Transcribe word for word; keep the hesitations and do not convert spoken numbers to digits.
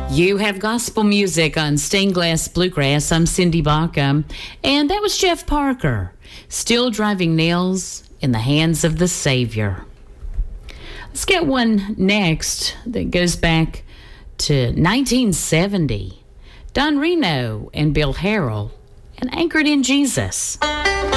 You have gospel music on Stained Glass Bluegrass. I'm Cindy Bacca, and that was Jeff Parker, Still Driving Nails in the Hands of the Savior. Let's get one next that goes back to nineteen seventy. Don Reno and Bill Harrell and Anchored in Jesus.